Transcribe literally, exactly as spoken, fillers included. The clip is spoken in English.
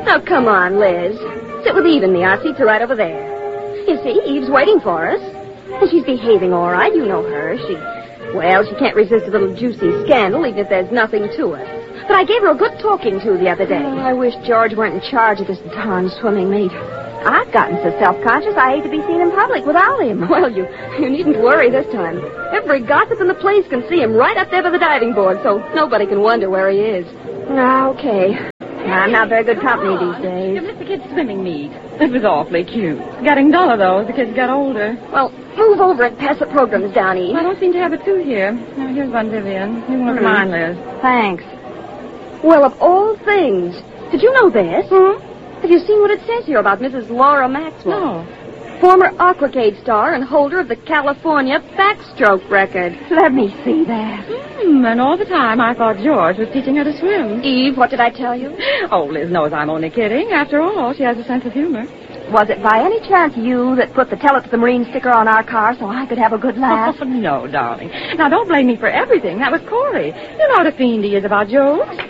Now, come on, Liz. Sit with Eve and me. Our seats are right over there. You see, Eve's waiting for us. And she's behaving all right. You know her. She, well, she can't resist a little juicy scandal, even if there's nothing to it. But I gave her a good talking to the other day. Oh, I wish George weren't in charge of this darn swimming meet. I've gotten so self-conscious I hate to be seen in public without him. Well, you, you needn't worry this time. Every gossip in the place can see him right up there by the diving board, so nobody can wonder where he is. Okay. I'm not very good company these days. You missed the kids' swimming meet. It was awfully cute. Getting duller, though, as the kids got older. Well, move over and pass the programs down, Eve. I don't seem to have a two here. Now, here's one, Vivian. Here's one of mine, Liz. Thanks. Well, of all things, did you know this? Hmm? Have you seen what it says here about Missus Laura Maxwell? No. Former Aquacade star and holder of the California backstroke record. Let me see that. Hmm, and all the time I thought George was teaching her to swim. Eve, what did I tell you? Oh, Liz knows I'm only kidding. After all, she has a sense of humor. Was it by any chance you that put the Tell It to the Marine sticker on our car so I could have a good laugh? Oh, no, darling. Now, don't blame me for everything. That was Corey. You know what a fiend he is about jokes.